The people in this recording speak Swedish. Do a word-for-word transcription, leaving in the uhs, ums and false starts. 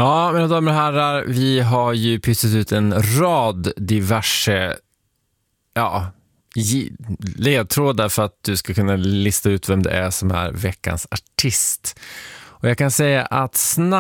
Ja, mina damer och herrar, vi har ju pyssat ut en rad diverse ja, ledtrådar för att du ska kunna lista ut vem det är som är veckans artist. Och jag kan säga att snabbt